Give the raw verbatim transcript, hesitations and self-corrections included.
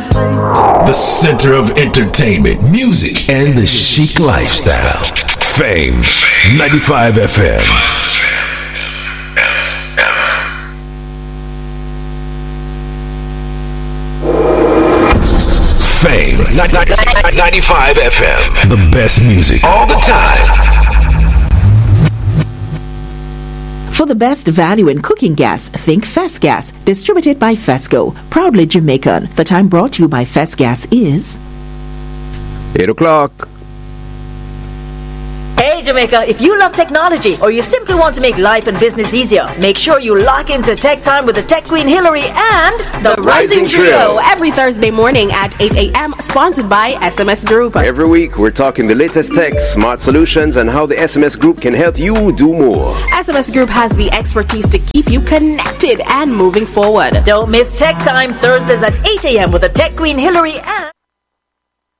The center of entertainment, music, and the chic lifestyle. Fame ninety-five F M. Fame ninety-five F M. The best music all the time. For the best value in cooking gas, think Fesgas, distributed by Fesco, proudly Jamaican. The time brought to you by Fesgas is eight o'clock. Hey Jamaica, if you love technology or you simply want to make life and business easier, make sure you lock into Tech Time with the Tech Queen Hillary and the, the Rising, Rising Trio. Trio every Thursday morning at eight a.m. sponsored by S M S Group. Every week we're talking the latest tech, smart solutions, and how the S M S Group can help you do more. S M S Group has the expertise to keep you connected and moving forward. Don't miss Tech Time Thursdays at eight a.m. with the Tech Queen Hillary and